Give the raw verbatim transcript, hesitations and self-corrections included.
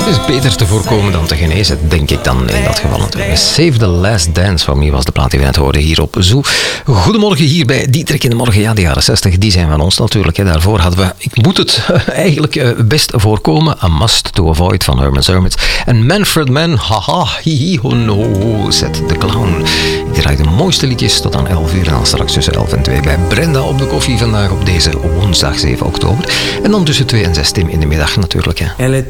Het is beter te voorkomen dan te genezen, denk ik dan in dat geval natuurlijk. Save the Last Dance van wie was de plaat die we net hoorden hier op Zoo. Goedemorgen hier bij Dietrich in de Morgen. Ja, de jaren zestig, die zijn van ons natuurlijk. Hè. Daarvoor hadden we, ik moet het eigenlijk best voorkomen, A Must to Avoid van Herman's Hermits. En Manfred Mann, haha, hihi, ho no, Zet the Clown. Ik draai de mooiste liedjes tot aan elf uur en dan straks tussen elf en twee bij Brenda op de koffie vandaag op deze woensdag zeven oktober. En dan tussen twee en zes Tim in de middag natuurlijk. Hè.